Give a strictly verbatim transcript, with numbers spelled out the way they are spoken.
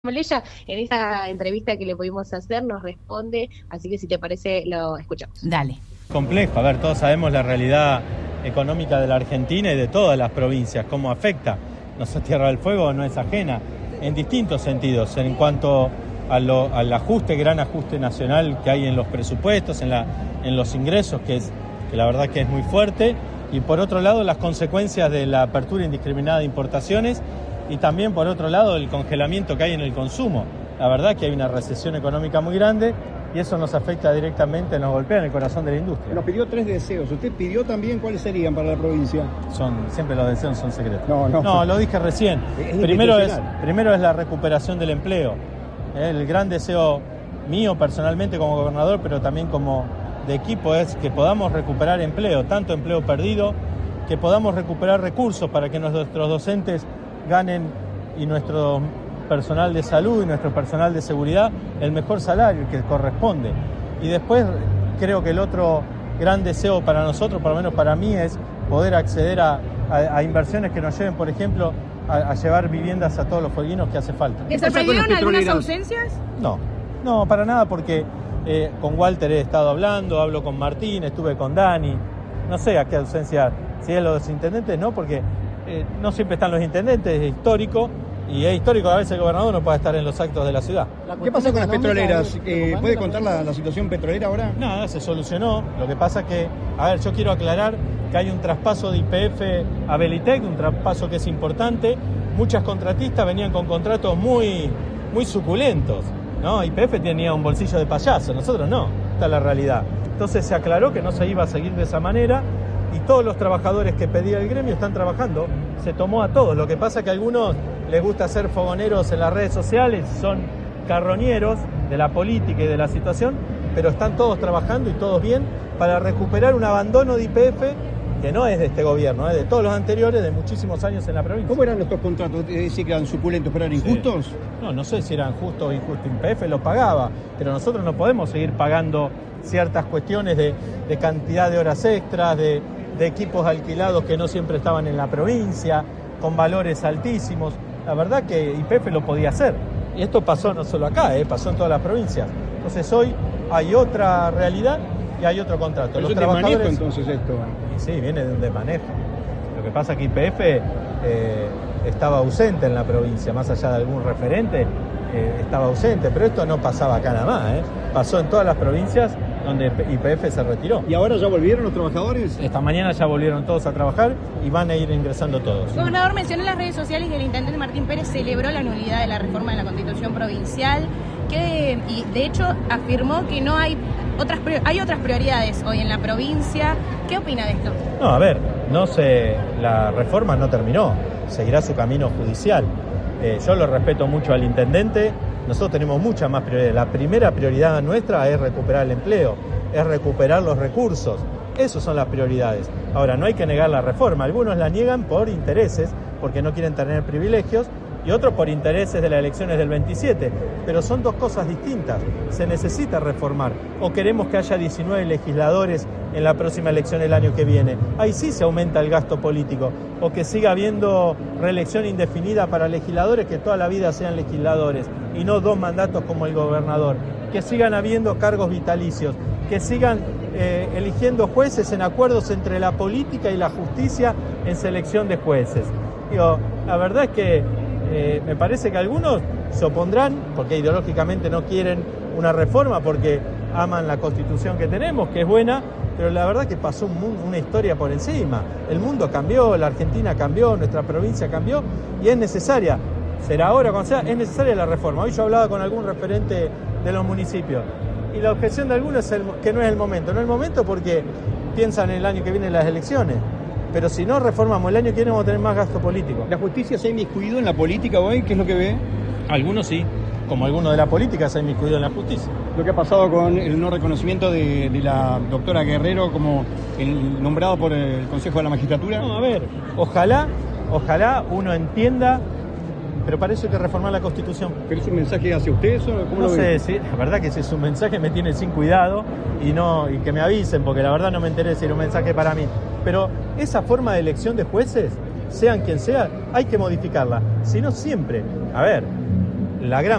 Ella en esta entrevista que le pudimos hacer nos responde, así que si te parece lo escuchamos. Dale. Complejo, a ver, todos sabemos la realidad económica de la Argentina y de todas las provincias, cómo afecta. Nuestra Tierra del Fuego no es ajena en distintos sentidos, en cuanto a lo, al ajuste, gran ajuste nacional que hay en los presupuestos, en, la, en los ingresos, que, es, que la verdad que es muy fuerte, y por otro lado las consecuencias de la apertura indiscriminada de importaciones, y también por otro lado el congelamiento que hay en el consumo. La verdad que hay una recesión económica muy grande y eso nos afecta directamente, nos golpea en el corazón de la industria. Nos pidió tres deseos. ¿Usted pidió también cuáles serían para la provincia? Son, siempre los deseos son secretos. No, no. No, lo dije recién. Es primero, es, primero es la recuperación del empleo. El gran deseo mío personalmente como gobernador, pero también como de equipo, es que podamos recuperar empleo, tanto empleo perdido, que podamos recuperar recursos para que nuestros docentes ganen y nuestro personal de salud y nuestro personal de seguridad el mejor salario que corresponde. Y después creo que el otro gran deseo para nosotros, por lo menos para mí, es poder acceder a, a, a inversiones que nos lleven, por ejemplo, a, a llevar viviendas a todos los fueguinos que hace falta. ¿Les sorprendieron algunas ausencias? No, no, para nada, porque eh, con Walter he estado hablando, hablo con Martín, estuve con Dani, no sé a qué ausencia, si es los intendentes, no, porque Eh, no siempre están los intendentes, es histórico, y es histórico a veces el gobernador no puede estar en los actos de la ciudad. ¿Qué pasa con las petroleras? Eh, ¿Puede contar la, la situación petrolera ahora? Nada, se solucionó. Lo que pasa es que, a ver, yo quiero aclarar que hay un traspaso de Y P F a Belitec, un traspaso que es importante. Muchas contratistas venían con contratos muy, muy suculentos, ¿no? Y P F tenía un bolsillo de payaso, nosotros no, esta es la realidad. Entonces se aclaró que no se iba a seguir de esa manera. Y todos los trabajadores que pedía el gremio están trabajando, se tomó a todos. Lo que pasa es que a algunos les gusta ser fogoneros en las redes sociales, son carroñeros de la política y de la situación, pero están todos trabajando y todos bien para recuperar un abandono de Y P F que no es de este gobierno, es de todos los anteriores, de muchísimos años en la provincia. ¿Cómo eran nuestros contratos? Es decir, que eran suculentos, pero eran injustos. Sí. No, no sé si eran justos o injustos. Y P F lo pagaba, pero nosotros no podemos seguir pagando ciertas cuestiones de, de cantidad de horas extras, de de equipos alquilados que no siempre estaban en la provincia, con valores altísimos. La verdad que Y P F lo podía hacer. Y esto pasó no solo acá, eh, pasó en todas las provincias. Entonces hoy hay otra realidad y hay otro contrato. Los Los trabajadores... trabajadores... entonces esto? Y sí, viene de un desmanejo. Lo que pasa es que Y P F eh, estaba ausente en la provincia, más allá de algún referente, eh, estaba ausente. Pero esto no pasaba acá nada más, eh. Pasó en todas las provincias donde Y P F se retiró. ¿Y ahora ya volvieron los trabajadores? Esta mañana ya volvieron todos a trabajar y van a ir ingresando todos. Gobernador, mencionó en las redes sociales que el intendente Martín Pérez celebró la nulidad de la reforma de la Constitución Provincial, que, y de hecho afirmó que no hay otras hay otras prioridades hoy en la provincia. ¿Qué opina de esto? No, a ver, no se, la reforma no terminó, seguirá su camino judicial. Eh, yo lo respeto mucho al intendente. Nosotros tenemos muchas más prioridades. La primera prioridad nuestra es recuperar el empleo, es recuperar los recursos. Esas son las prioridades. Ahora, no hay que negar la reforma. Algunos la niegan por intereses, porque no quieren tener privilegios, y otros por intereses de las elecciones del veintisiete. Pero son dos cosas distintas. Se necesita reformar. O queremos que haya diecinueve legisladores en la próxima elección el año que viene. Ahí sí se aumenta el gasto político. O que siga habiendo reelección indefinida para legisladores, que toda la vida sean legisladores y no dos mandatos como el gobernador. Que sigan habiendo cargos vitalicios. Que sigan eh, eligiendo jueces en acuerdos entre la política y la justicia en selección de jueces. Digo, la verdad es que Eh, me parece que algunos se opondrán porque ideológicamente no quieren una reforma, porque aman la Constitución que tenemos, que es buena, pero la verdad que pasó un mundo, una historia por encima. El mundo cambió, la Argentina cambió, nuestra provincia cambió y es necesaria, será ahora cuando sea, es necesaria la reforma. Hoy yo hablaba con algún referente de los municipios y la objeción de algunos es el, que no es el momento. No es el momento porque piensan en el año que viene las elecciones. Pero si no reformamos el año que viene vamos a tener más gasto político. ¿La justicia se ha inmiscuido en la política hoy? ¿Qué es lo que ve? Algunos sí, como algunos de la política se han inmiscuido en la justicia. Lo que ha pasado con el no reconocimiento de, de la doctora Guerrero como el nombrado por el Consejo de la Magistratura. No, a ver, ojalá, ojalá uno entienda, pero para eso hay que reformar la Constitución. ¿Pero es un mensaje hacia ustedes o cómo no lo sé, ven? sí, la verdad que si es un mensaje me tiene sin cuidado y, no, y que me avisen, porque la verdad no me enteré si era un mensaje para mí. Pero esa forma de elección de jueces, sean quien sea, hay que modificarla. Si no siempre, a ver, la gran